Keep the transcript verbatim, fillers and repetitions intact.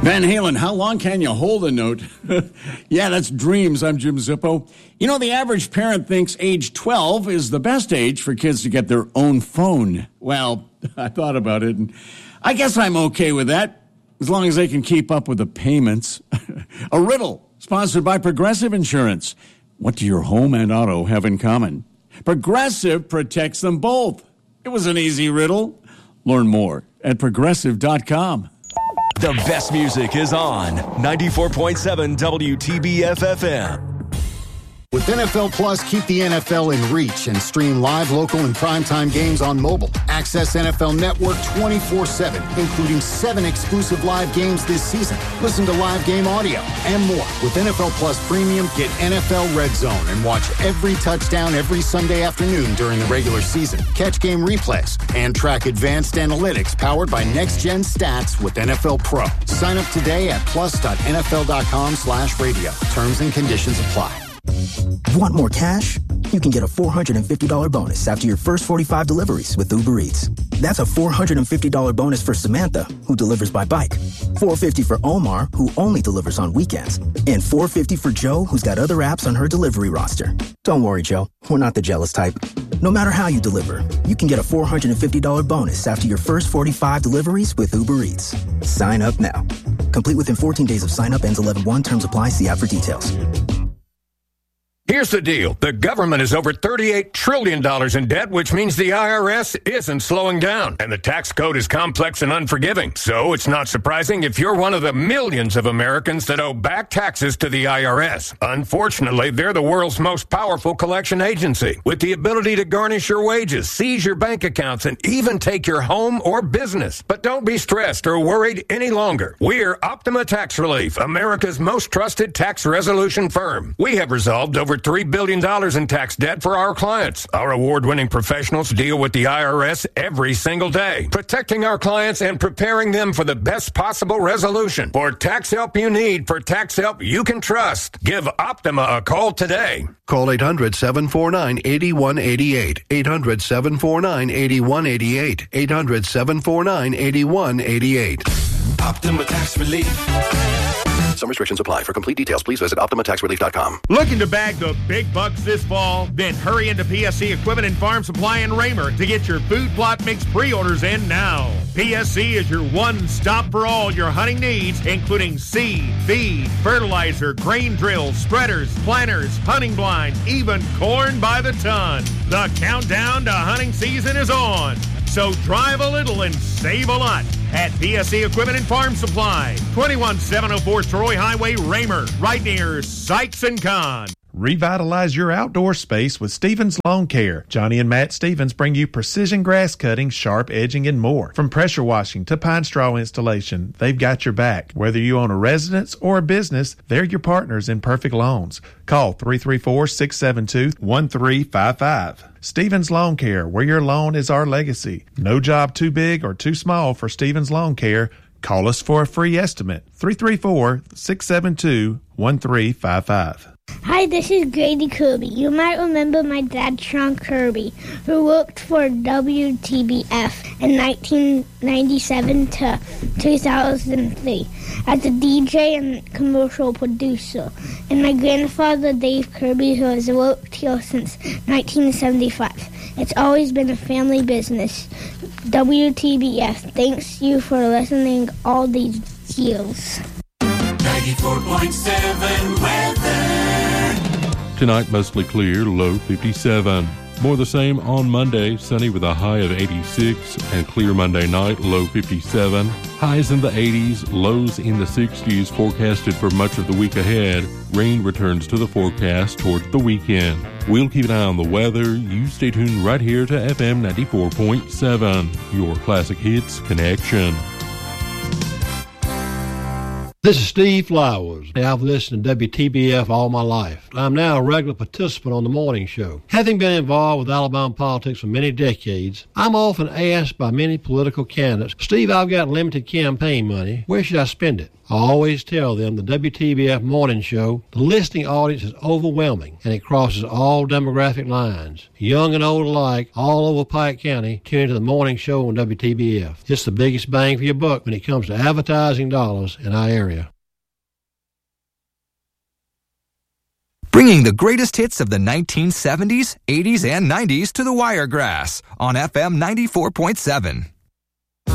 Van Halen, how long can you hold a note? Yeah, that's dreams. I'm Jim Zippo. You know, the average parent thinks age twelve is the best age for kids to get their own phone. Well, I thought about it, and I guess I'm okay with that, as long as they can keep up with the payments. A riddle, sponsored by Progressive Insurance. What do your home and auto have in common? Progressive protects them both. It was an easy riddle. Learn more at progressive dot com. The best music is on ninety-four point seven W T B F F M. With N F L Plus, keep the N F L in reach and stream live, local, and primetime games on mobile. Access N F L Network twenty-four seven, including seven exclusive live games this season. Listen to live game audio and more. With N F L Plus Premium, get N F L Red Zone and watch every touchdown every Sunday afternoon during the regular season. Catch game replays and track advanced analytics powered by next-gen stats with N F L Pro. Sign up today at plus dot N F L dot com slash radio. Terms and conditions apply. Want more cash? You can get a four hundred fifty dollars bonus after your first forty-five deliveries with Uber Eats. That's a four hundred fifty dollars bonus for Samantha, who delivers by bike. four hundred fifty dollars for Omar, who only delivers on weekends. And four hundred fifty dollars for Joe, who's got other apps on her delivery roster. Don't worry, Joe. We're not the jealous type. No matter how you deliver, you can get a four hundred fifty dollars bonus after your first forty-five deliveries with Uber Eats. Sign up now. Complete within fourteen days of sign up. Ends eleven one. Terms apply. See app for details. Here's the deal. The government is over thirty-eight trillion dollars in debt, which means the I R S isn't slowing down. And the tax code is complex and unforgiving. So it's not surprising if you're one of the millions of Americans that owe back taxes to the I R S. Unfortunately, they're the world's most powerful collection agency, with the ability to garnish your wages, seize your bank accounts, and even take your home or business. But don't be stressed or worried any longer. We're Optima Tax Relief, America's most trusted tax resolution firm. We have resolved over three billion dollars in tax debt for our clients. Our award-winning professionals deal with the I R S every single day, protecting our clients and preparing them for the best possible resolution. For tax help you need, for tax help you can trust, give Optima a call today. Call eight hundred, seven four nine, eight one eight eight. eight hundred, seven four nine, eight one eight eight. eight hundred, seven four nine, eight one eight eight. Optima Tax Relief. Some restrictions apply. For complete details, please visit optima tax relief dot com. Looking to bag the big bucks this fall? Then hurry into P S C Equipment and Farm Supply in Raymer to get your food plot mix pre-orders in now. P S C is your one-stop for all your hunting needs, including seed, feed, fertilizer, grain drills, spreaders, planters, hunting blinds, even corn by the ton. The countdown to hunting season is on. So drive a little and save a lot at P S C Equipment and Farm Supply, twenty-one seven oh four Troy Highway, Raymer, right near Sykes and Kahn. Revitalize your outdoor space with Stevens Lawn Care. Johnny and Matt Stevens bring you precision grass cutting, sharp edging, and more. From pressure washing to pine straw installation, they've got your back. Whether you own a residence or a business, they're your partners in perfect lawns. Call three three four, six seven two, one three five five. Stevens Lawn Care, where your lawn is our legacy. No job too big or too small for Stevens Lawn Care. Call us for a free estimate. three three four, six seven two, one three five five. Hi, this is Grady Kirby. You might remember my dad, Sean Kirby, who worked for W T B F in nineteen ninety-seven to two thousand three as a D J and commercial producer, and my grandfather, Dave Kirby, who has worked here since nineteen seventy-five. It's always been a family business. W T B F, thanks you for listening all these years. ninety-four point seven weather. Tonight, mostly clear, low fifty-seven. More the same on Monday, sunny with a high of eighty-six, and clear Monday night, low fifty-seven. Highs in the eighties, lows in the sixties forecasted for much of the week ahead. Rain returns to the forecast towards the weekend. We'll keep an eye on the weather. You stay tuned right here to F M ninety-four point seven, your classic hits connection. This is Steve Flowers. I've listened to W T B F all my life. I'm now a regular participant on the morning show. Having been involved with Alabama politics for many decades, I'm often asked by many political candidates, Steve, I've got limited campaign money. Where should I spend it? I always tell them the W T B F Morning Show, the listening audience is overwhelming, and it crosses all demographic lines. Young and old alike, all over Pike County, tune into the morning show on W T B F. It's the biggest bang for your buck when it comes to advertising dollars in our area. Bringing the greatest hits of the nineteen seventies, eighties, and nineties to the Wiregrass on F M ninety-four point seven.